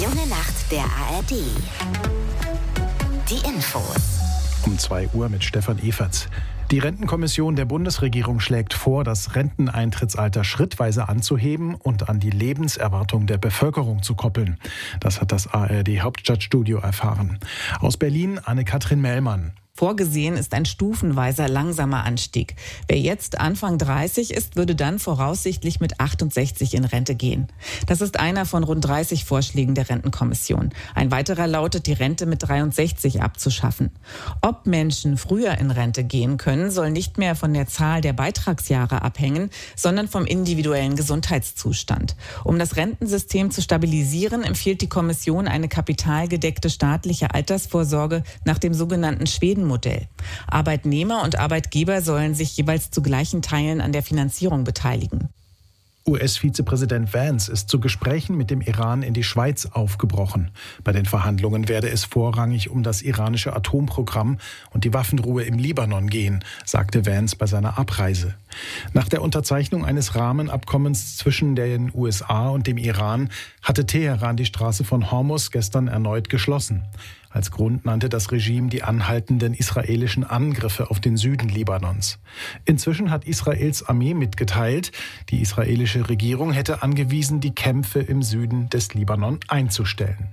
Junge Nacht der ARD. Die Infos. Um 2 Uhr mit Stefan Everts. Die Rentenkommission der Bundesregierung schlägt vor, das Renteneintrittsalter schrittweise anzuheben und an die Lebenserwartung der Bevölkerung zu koppeln. Das hat das ARD-Hauptstadtstudio erfahren. Aus Berlin Anne-Kathrin Mellmann. Vorgesehen ist ein stufenweiser, langsamer Anstieg. Wer jetzt Anfang 30 ist, würde dann voraussichtlich mit 68 in Rente gehen. Das ist einer von rund 30 Vorschlägen der Rentenkommission. Ein weiterer lautet, die Rente mit 63 abzuschaffen. Ob Menschen früher in Rente gehen können, soll nicht mehr von der Zahl der Beitragsjahre abhängen, sondern vom individuellen Gesundheitszustand. Um das Rentensystem zu stabilisieren, empfiehlt die Kommission eine kapitalgedeckte staatliche Altersvorsorge nach dem sogenannten Schweden-Modell. Arbeitnehmer und Arbeitgeber sollen sich jeweils zu gleichen Teilen an der Finanzierung beteiligen. US-Vizepräsident Vance ist zu Gesprächen mit dem Iran in die Schweiz aufgebrochen. Bei den Verhandlungen werde es vorrangig um das iranische Atomprogramm und die Waffenruhe im Libanon gehen, sagte Vance bei seiner Abreise. Nach der Unterzeichnung eines Rahmenabkommens zwischen den USA und dem Iran hatte Teheran die Straße von Hormuz gestern erneut geschlossen. Als Grund nannte das Regime die anhaltenden israelischen Angriffe auf den Süden Libanons. Inzwischen hat Israels Armee mitgeteilt, die israelische Regierung hätte angewiesen, die Kämpfe im Süden des Libanon einzustellen.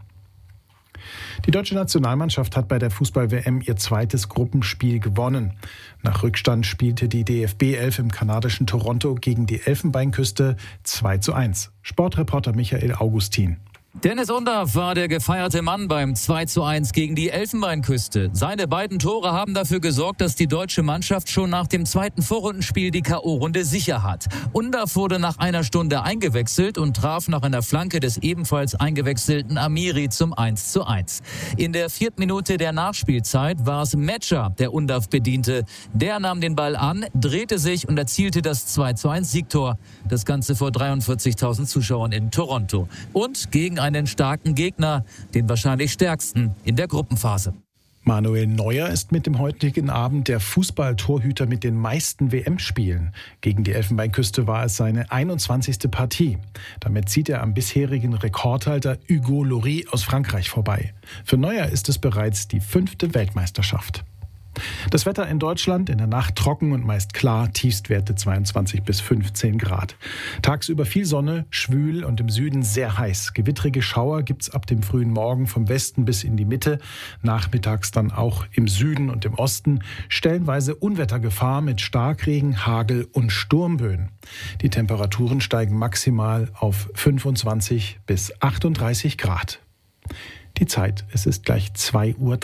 Die deutsche Nationalmannschaft hat bei der Fußball-WM ihr zweites Gruppenspiel gewonnen. Nach Rückstand spielte die DFB-11 im kanadischen Toronto gegen die Elfenbeinküste 2:1. Sportreporter Michael Augustin. Dennis Undaff war der gefeierte Mann beim 2:1 gegen die Elfenbeinküste. Seine beiden Tore haben dafür gesorgt, dass die deutsche Mannschaft schon nach dem zweiten Vorrundenspiel die K.O.-Runde sicher hat. Undaff wurde nach einer Stunde eingewechselt und traf nach einer Flanke des ebenfalls eingewechselten Amiri zum 1:1. In der 4. Minute der Nachspielzeit war es Metscher, der Undaff bediente. Der nahm den Ball an, drehte sich und erzielte das 2:1 Siegtor. Das Ganze vor 43.000 Zuschauern in Toronto. Und gegen einen starken Gegner, den wahrscheinlich stärksten in der Gruppenphase. Manuel Neuer ist mit dem heutigen Abend der Fußballtorhüter mit den meisten WM-Spielen. Gegen die Elfenbeinküste war es seine 21. Partie. Damit zieht er am bisherigen Rekordhalter Hugo Lloris aus Frankreich vorbei. Für Neuer ist es bereits die 5. Weltmeisterschaft. Das Wetter in Deutschland in der Nacht trocken und meist klar, Tiefstwerte 22 bis 15 Grad. Tagsüber viel Sonne, schwül und im Süden sehr heiß. Gewittrige Schauer gibt's ab dem frühen Morgen vom Westen bis in die Mitte. Nachmittags dann auch im Süden und im Osten. Stellenweise Unwettergefahr mit Starkregen, Hagel und Sturmböen. Die Temperaturen steigen maximal auf 25 bis 38 Grad. Die Zeit, es ist gleich 2:03 Uhr.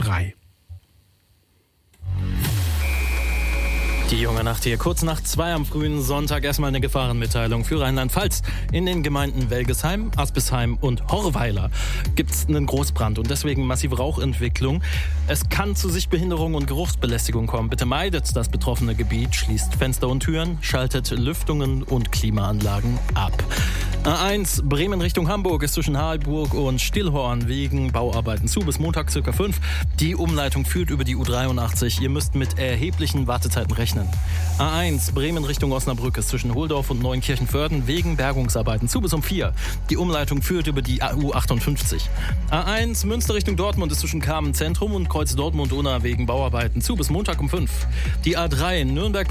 Die junge Nacht hier, kurz nach 2 am frühen Sonntag. Erstmal eine Gefahrenmitteilung für Rheinland-Pfalz. In den Gemeinden Welgesheim, Aspisheim und Horweiler gibt es einen Großbrand und deswegen massive Rauchentwicklung. Es kann zu Sichtbehinderung und Geruchsbelästigung kommen. Bitte meidet das betroffene Gebiet, schließt Fenster und Türen, schaltet Lüftungen und Klimaanlagen ab. A1 Bremen Richtung Hamburg ist zwischen Harburg und Stillhorn wegen Bauarbeiten zu bis Montag ca. 5. Die Umleitung führt über die U83. Ihr müsst mit erheblichen Wartezeiten rechnen. A1 Bremen Richtung Osnabrück ist zwischen Holdorf und Neunkirchen-Vörden wegen Bergungsarbeiten zu bis um 4. Die Umleitung führt über die U58. A1 Münster Richtung Dortmund ist zwischen Kamen Zentrum und Kreuz Dortmund-Unna wegen Bauarbeiten zu bis Montag um 5. Die A3 Nürnberg